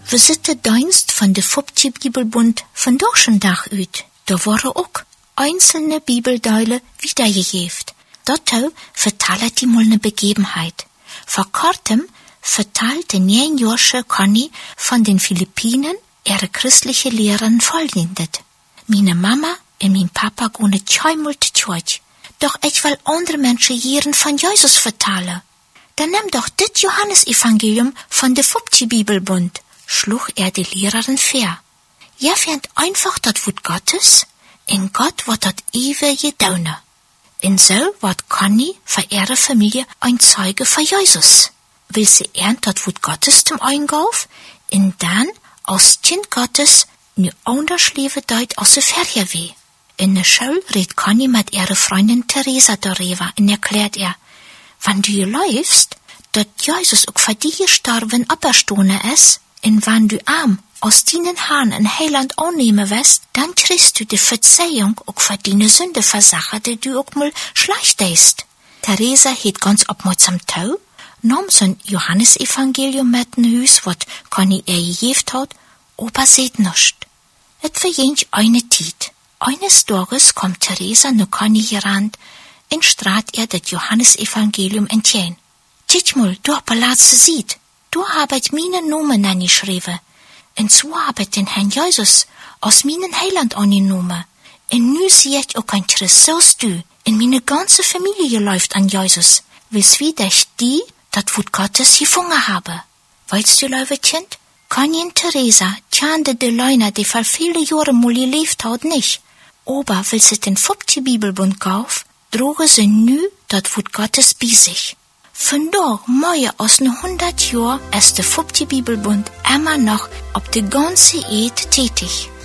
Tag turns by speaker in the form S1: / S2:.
S1: We zitten dienst van de Foptje Bibelbund van Dorschendach uit. Da worden ook einzelne Bibeldeile wiedergegeben. Dort vertelt die mal ne Begebenheit. Vor kurzem vertelt de 9-jährige Conny von den Philippinen ihre christliche Lehrerin folgendes. Meine Mama und mein Papa gehen nicht zweimal zur Kirche. Doch ich will andere Menschen Lehren von Jesus vertellen. Dann nimm doch dit Johannesevangelium von der Foptje Bibelbund, schlug die Lehrerin vor. Ja, findet einfach das Wort Gottes, in Gott wird das ewige Daune. Und so wird Conny für ihre Familie ein Zeuge für Jesus. Will sie das Wort Gottes zum Einkauf, und dann als Kind Gottes nu anders leben deut als sie vorher weh. In der Schule redet Conny mit ihrer Freundin Theresa darüber und erklärt wenn du läufst, dass Jesus auch für dich gestorben auferstanden ist, und wenn du arm aus deinen Haaren ein Heiland annehmen wirst, dann kriegst du die Verzeihung auch für deine Sünde versachen, die du auch mal schlecht ist. Theresa hat ganz aufmerksam Tau, nahm sein Johannesevangelium mit in Haus, was Conny gegeben hat, aber seht nicht. Et verjingt eine Zeit. Eines Tages kommt Theresa nach Conny gerannt und strat das Johannesevangelium entgegen. Tschit mal, du hab laatste sieht. Du habet meinen Namen angeschrieben. Und so habet den Herrn Jesus aus meinen Heiland angenommen. Und nu sieh ich auch ein Christus du. Und meine ganze Familie läuft an Jesus. Willst wie ich die, dat Wort Gottes gefunden habe. Weißt du, liebe Kind? Conny und Theresa tjande de Leute, die vor viele Jahre mal gelebt hat, nicht. Aber will sie den Foptje Bibelbund kauf, droge sie nu dat Wort Gottes bei sich. Von da, mehr als 100 Jahren, ist der Foptje Bibelbund immer noch auf die ganze Erde tätig.